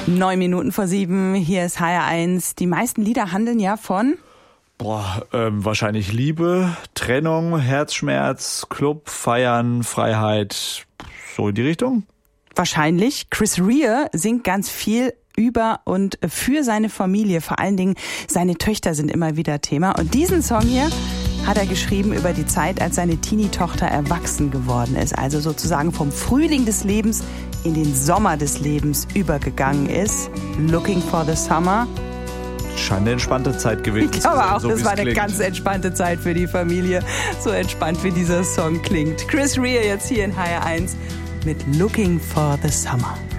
9:09. Hier ist HR1. Die meisten Lieder handeln ja von... Wahrscheinlich Liebe, Trennung, Herzschmerz, Club, Feiern, Freiheit, so in die Richtung? Wahrscheinlich. Chris Rea singt ganz viel über und für seine Familie. Vor allen Dingen seine Töchter sind immer wieder Thema. Und diesen Song hier hat er geschrieben über die Zeit, als seine Teenie-Tochter erwachsen geworden ist. Also sozusagen vom Frühling des Lebens in den Sommer des Lebens übergegangen ist. Looking for the Summer. Scheint eine entspannte Zeit gewesen zu sein. Ich glaube auch, so das war eine klingt. ganz entspannte Zeit für die Familie. So entspannt, wie dieser Song klingt. Chris Rea jetzt hier in HR1 mit Looking for the Summer.